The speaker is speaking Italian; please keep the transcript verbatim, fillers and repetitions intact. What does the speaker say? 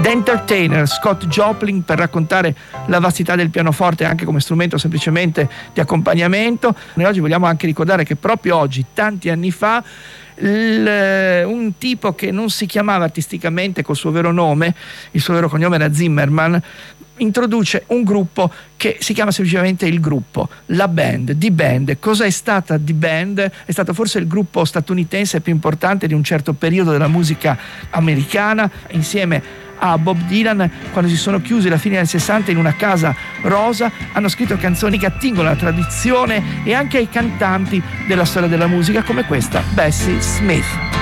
The Entertainer, Scott Joplin, per raccontare la vastità del pianoforte anche come strumento semplicemente di accompagnamento. Noi oggi vogliamo anche ricordare che proprio oggi, tanti anni fa, il, un tipo che non si chiamava artisticamente col suo vero nome, il suo vero cognome era Zimmerman, introduce un gruppo che si chiama semplicemente il gruppo, la band, The Band. Cosa è stata The Band? È stato forse il gruppo statunitense più importante di un certo periodo della musica americana, insieme a Bob Dylan. Quando si sono chiusi alla fine del sessanta in una casa rosa, hanno scritto canzoni che attingono alla tradizione e anche ai cantanti della storia della musica, come questa, Bessie Smith.